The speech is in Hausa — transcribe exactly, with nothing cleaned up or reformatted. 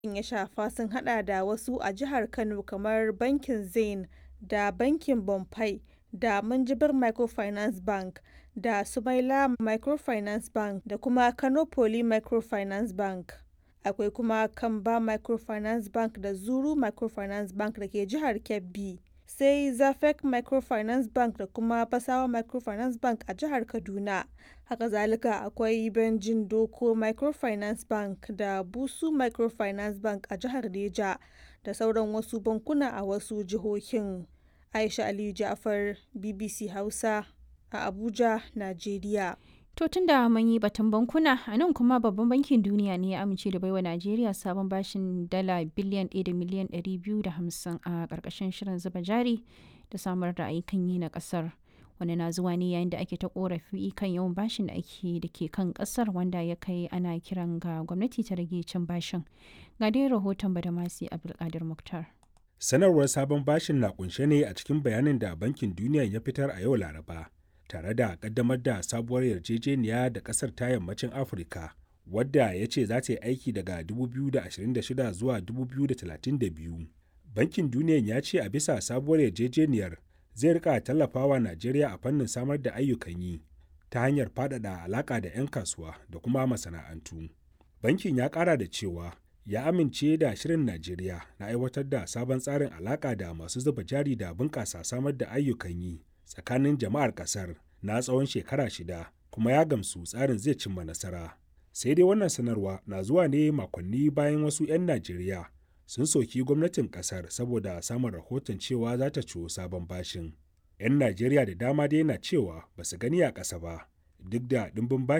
ya shafa sun hada da wasu a jihar Kano kamar bankin Zenith da bankin Bonfire da Minjibir Microfinance Bank da Sumaila Microfinance Bank da kuma Kano Poly Microfinance Bank. Akwai kuma Kamba Microfinance Bank da Zuru Microfinance Bank da ke jihar Kebbi, sai Zafec Microfinance Bank da kuma Basawa Microfinance Bank a jihar Kaduna. Haka zalika akwai Benjin Doko Microfinance Bank da Busu Microfinance Bank a jihar Neja da sauran wasu bankuna a wasu jihohin. Aisha Aliyu Ja'far, B B C Hausa a Abuja, Najeriya. To tun da mun yi batun bankuna, a nan kuma babban bankin duniya ne ya amince da baiwa Najeriya sabon bashin dala biliyan ɗaya da miliyan ɗari biyu da hamsin a ƙarƙashin shirin zuba jari da samar da ayyukan yi na ƙasar. Wani na zuwa ne yayin da ake ta ƙorafi kan yawan bashin da ake da ke kan ƙasar wanda ya kai ana kiran ga gwamnati ta rage cin bashin. Ga dai rahoton Badamasi Abdulkadir Muktar. Sanarwar sabon bashin na kunshe ne a cikin bayanin da Bankin Duniya ya fitar a yau Laraba, tare da kaddamar da sabuwar yarjejeniya da kasar ta yammacin Afirka, wadda ya ce za ta yi aiki daga dubu biyu da ashirin da shida zuwa dubu biyu da talatin da biyu. Bankin Duniya ya ce a bisa sabuwar yarjejeniyar zai rika tallafawa Najeriya a fannin samar da ayyukan yi ta hanyar faɗaɗa alaƙa da 'yan kasuwa da kuma masana'antu. Bankin ya ƙara da cewa ya amince da shirin Najeriya na aiwatar da sabon tsarin alaƙa da masu zuba jari da bunƙasa samar da ayyukan yi tsakanin jama'ar ƙasar na tsawon shekara shida, kuma ya gamsu tsarin zai cimma nasara. Sai dai wannan sanarwa na zuwa ne makonni bayan wasu 'yan Najeriya sun soki gwamnatin ƙasar saboda samun rahoton cewa za ta ciwo sabon bashin. 'Yan Najeriya da dama dai na cewa ba su gani a ƙasa ba, duk da ɗimbin bashin